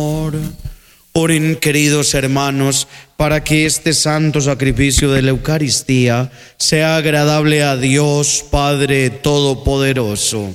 Oren, queridos hermanos, para que este santo sacrificio de la Eucaristía sea agradable a Dios Padre Todopoderoso.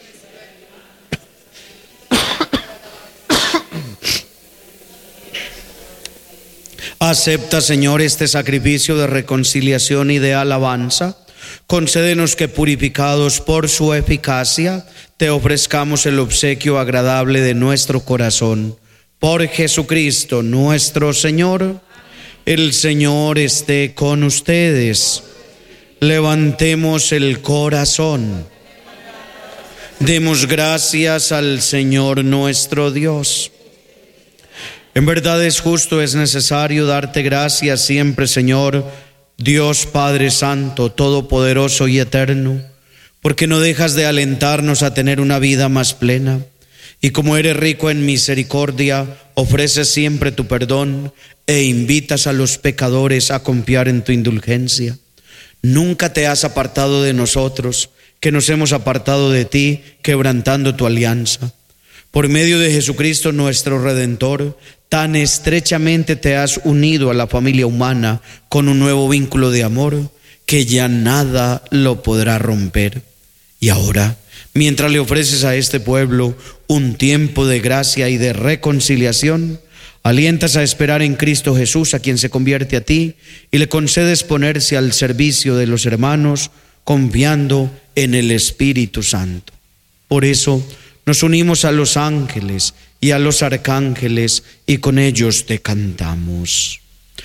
Acepta, Señor, este sacrificio de reconciliación y de alabanza. Concédenos que, purificados por su eficacia, te ofrezcamos el obsequio agradable de nuestro corazón. Por Jesucristo nuestro Señor. El Señor esté con ustedes. Levantemos el corazón. Demos gracias al Señor nuestro Dios. En verdad es justo, es necesario darte gracias siempre, Señor, Dios Padre Santo, Todopoderoso y Eterno, porque no dejas de alentarnos a tener una vida más plena. Y como eres rico en misericordia, ofreces siempre tu perdón e invitas a los pecadores a confiar en tu indulgencia. Nunca te has apartado de nosotros, que nos hemos apartado de ti, quebrantando tu alianza. Por medio de Jesucristo nuestro Redentor, tan estrechamente te has unido a la familia humana con un nuevo vínculo de amor que ya nada lo podrá romper. Y ahora, mientras le ofreces a este pueblo un tiempo de gracia y de reconciliación, alientas a esperar en Cristo Jesús, a quien se convierte a ti, y le concedes ponerse al servicio de los hermanos, confiando en el Espíritu Santo. Por eso nos unimos a los ángeles y a los arcángeles, y con ellos te cantamos.